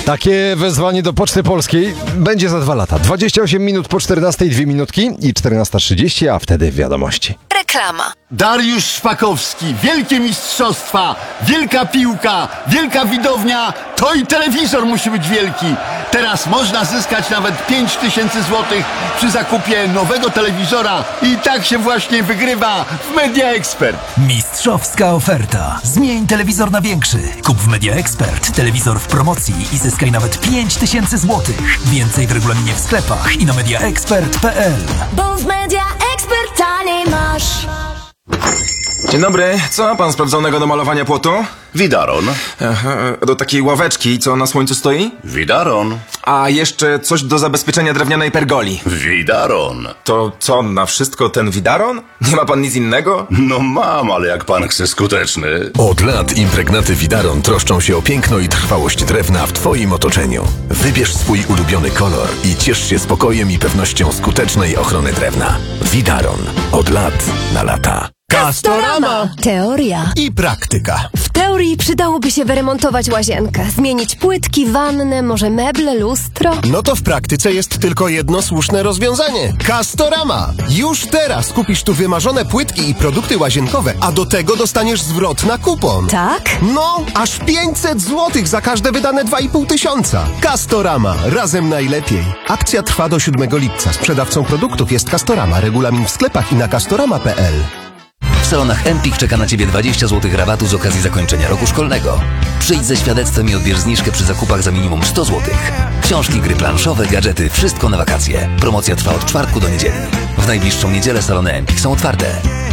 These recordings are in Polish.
Takie wezwanie do Poczty Polskiej będzie za 2 lata. 28 minut po 14, 2 minutki i 14:30, a wtedy wiadomości. Reklama. Dariusz Szpakowski, wielkie mistrzostwa, wielka piłka, wielka widownia, to i telewizor musi być wielki. Teraz można zyskać nawet 5000 złotych przy zakupie nowego telewizora i tak się właśnie wygrywa w Media Expert. Mistrzowska oferta. Zmień telewizor na większy. Kup w Media Expert telewizor w promocji i zyskaj nawet 5000 złotych. Więcej w regulaminie w sklepach i na mediaexpert.pl. Bo w Media Expert taniej masz. Dzień dobry, co ma pan sprawdzonego do malowania płotu? Widaron. Do takiej ławeczki, co na słońcu stoi? Widaron. A jeszcze coś do zabezpieczenia drewnianej pergoli. Widaron. To co, na wszystko ten widaron? Nie ma pan nic innego? No mam, ale jak pan chce skuteczny. Od lat impregnaty Widaron troszczą się o piękno i trwałość drewna w Twoim otoczeniu. Wybierz swój ulubiony kolor i ciesz się spokojem i pewnością skutecznej ochrony drewna. Widaron. Od lat na lata. Castorama. Teoria I praktyka. W teorii przydałoby się wyremontować łazienkę, zmienić płytki, wannę, może meble, lustro. No to w praktyce jest tylko jedno słuszne rozwiązanie. Castorama. Już teraz kupisz tu wymarzone płytki i produkty łazienkowe, a do tego dostaniesz zwrot na kupon. Tak? No, aż 500 zł za każde wydane 2500. Castorama. Razem najlepiej. Akcja trwa do 7 lipca. Sprzedawcą produktów jest Castorama. Regulamin w sklepach i na castorama.pl. W salonach Empik czeka na Ciebie 20 zł rabatu z okazji zakończenia roku szkolnego. Przyjdź ze świadectwem i odbierz zniżkę przy zakupach za minimum 100 zł. Książki, gry planszowe, gadżety, wszystko na wakacje. Promocja trwa od czwartku do niedzieli. W najbliższą niedzielę salony Empik są otwarte.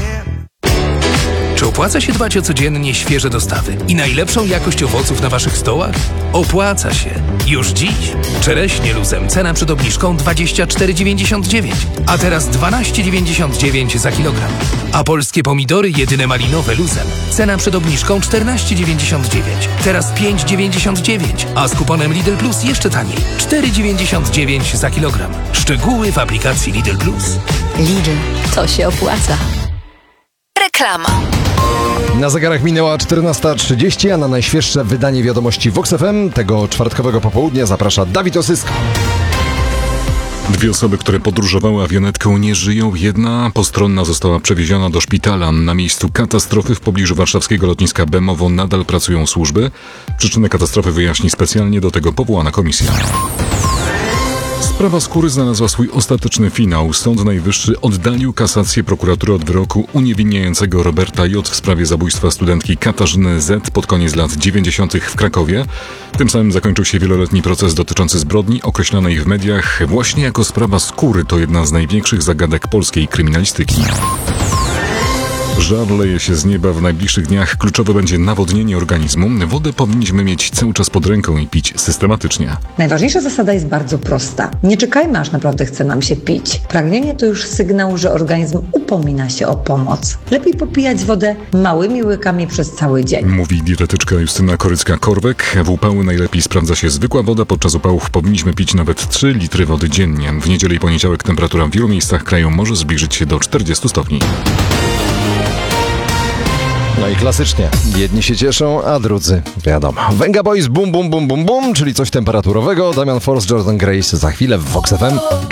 Czy opłaca się dbać o codziennie świeże dostawy i najlepszą jakość owoców na Waszych stołach? Opłaca się. Już dziś. Czereśnie luzem cena przed obniżką 24,99, a teraz 12,99 za kilogram. A polskie pomidory jedyne malinowe luzem cena przed obniżką 14,99, teraz 5,99, a z kuponem Lidl Plus jeszcze taniej 4,99 za kilogram. Szczegóły w aplikacji Lidl Plus. Lidl, to się opłaca. Reklama. Na zegarach minęła 14:30, a na najświeższe wydanie wiadomości Vox FM tego czwartkowego popołudnia zaprasza Dawid Osyska. 2 osoby, które podróżowały awionetką, nie żyją. Jedna postronna została przewieziona do szpitala. Na miejscu katastrofy w pobliżu warszawskiego lotniska Bemowo nadal pracują służby. Przyczynę katastrofy wyjaśni specjalnie do tego powołana komisja. Sprawa skóry znalazła swój ostateczny finał. Sąd Najwyższy oddalił kasację prokuratury od wyroku uniewinniającego Roberta J. w sprawie zabójstwa studentki Katarzyny Z. pod koniec lat 90. w Krakowie. Tym samym zakończył się wieloletni proces dotyczący zbrodni określanej w mediach właśnie jako sprawa skóry. To jedna z największych zagadek polskiej kryminalistyki. Żar leje się z nieba w najbliższych dniach. Kluczowe będzie nawodnienie organizmu. Wodę powinniśmy mieć cały czas pod ręką i pić systematycznie. Najważniejsza zasada jest bardzo prosta. Nie czekajmy, aż naprawdę chce nam się pić. Pragnienie to już sygnał, że organizm upomina się o pomoc. Lepiej popijać wodę małymi łykami przez cały dzień. Mówi dietetyczka Justyna Korycka-Korwek. W upały najlepiej sprawdza się zwykła woda. Podczas upałów powinniśmy pić nawet 3 litry wody dziennie. W niedzielę i poniedziałek temperatura w wielu miejscach kraju może zbliżyć się do 40 stopni. No i klasycznie. Jedni się cieszą, a drudzy wiadomo. Venga Boys, bum, bum, bum, bum, bum, czyli coś temperaturowego. Damian Force, Jordan Grace za chwilę w Vox FM.